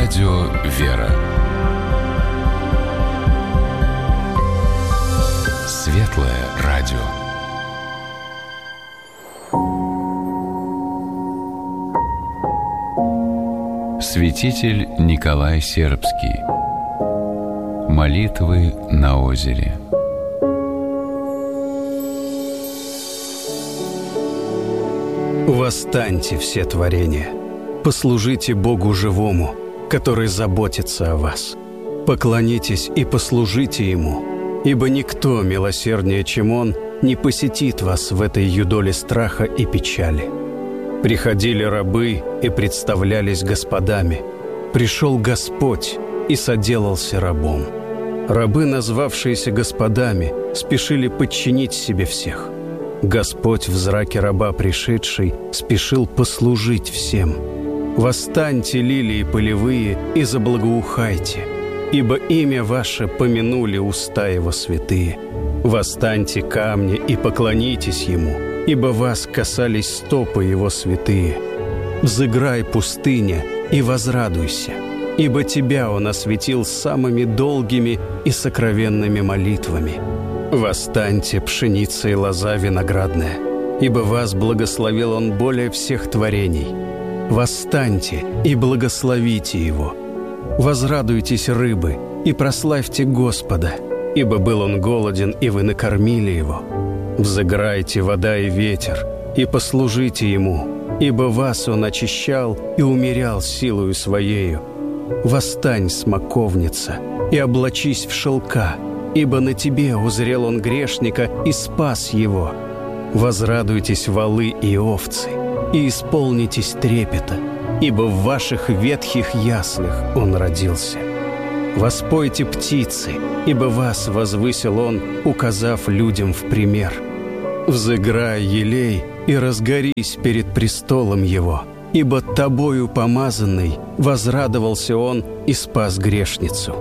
Радио «Вера». Светлое радио. Святитель Николай Сербский. Молитвы на озере. Восстаньте, все творения, послужите Богу живому, который заботится о вас. Поклонитесь и послужите Ему, ибо никто милосерднее, чем Он, не посетит вас в этой юдоле страха и печали. Приходили рабы и представлялись господами. Пришел Господь и соделался рабом. Рабы, назвавшиеся господами, спешили подчинить себе всех. Господь в зраке раба пришедший спешил послужить всем. Восстаньте, лилии полевые, и заблагоухайте, ибо имя ваше помянули уста его святые. Восстаньте, камни, и поклонитесь ему, ибо вас касались стопы его святые. Взыграй, пустыня, и возрадуйся, ибо тебя он осветил самыми долгими и сокровенными молитвами. Восстаньте, пшеница и лоза виноградная, ибо вас благословил он более всех творений. Восстаньте и благословите его. Возрадуйтесь, рыбы, и прославьте Господа, ибо был он голоден, и вы накормили его. Взыграйте, вода и ветер, и послужите ему, ибо вас он очищал и умерял силою своею. Восстань, смоковница, и облачись в шелка, ибо на тебе узрел он грешника и спас его. Возрадуйтесь, валы и овцы, и исполнитесь трепета, ибо в ваших ветхих яслях он родился. Воспойте, птицы, ибо вас возвысил он, указав людям в пример. Взыграй, елей, и разгорись перед престолом его, ибо тобою помазанный возрадовался он и спас грешницу.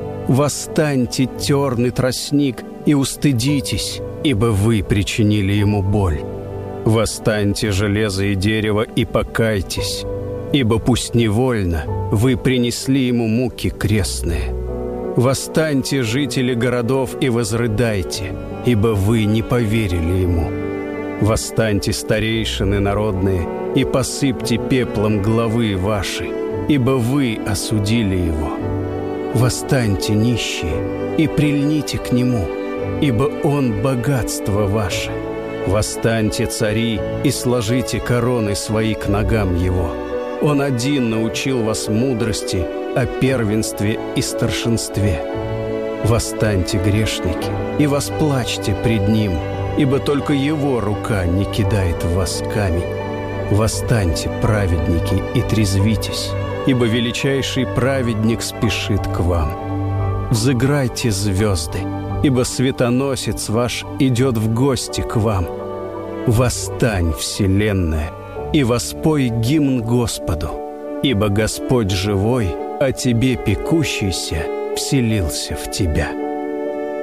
Восстаньте, терн и тростник, и устыдитесь, ибо вы причинили ему боль. Восстаньте, железо и дерево, и покайтесь, ибо пусть невольно вы принесли ему муки крестные. Восстаньте, жители городов, и возрыдайте, ибо вы не поверили ему. Восстаньте, старейшины народные, и посыпьте пеплом главы ваши, ибо вы осудили его. Восстаньте, нищие, и прильните к нему, ибо он богатство ваше. Восстаньте, цари, и сложите короны свои к ногам его. Он один научил вас мудрости о первенстве и старшинстве. Восстаньте, грешники, и восплачьте пред ним, ибо только его рука не кидает в вас камень. Восстаньте, праведники, и трезвитесь, ибо величайший праведник спешит к вам. Взыграйте, звезды, ибо светоносец ваш идет в гости к вам. Восстань, вселенная, и воспой гимн Господу, ибо Господь живой, а тебе пекущийся вселился в тебя.